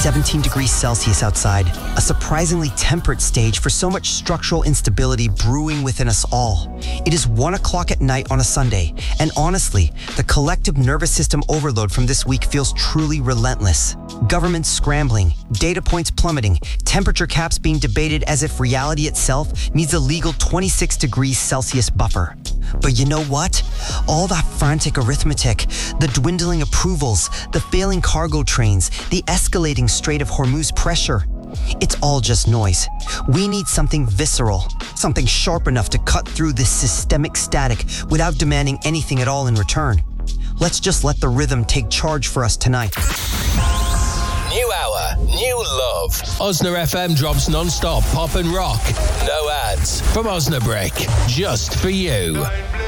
17 degrees Celsius outside, a surprisingly temperate stage for so much structural instability brewing within us all. It is 1 o'clock at night on a Sunday, and honestly, the collective nervous system overload from this week feels truly relentless. Governments scrambling, data points plummeting, temperature caps being debated as if reality itself needs a legal 26 degrees Celsius buffer. But you know what? All that frantic arithmetic, the dwindling approvals, the failing cargo trains, the escalating Strait of Hormuz pressure, it's all just noise. We need something visceral, something sharp enough to cut through this systemic static without demanding anything at all in return. Let's just let the rhythm take charge for us tonight. New hour, new love. Osna FM drops non-stop pop and rock. No ads from Osnabrick, just for you.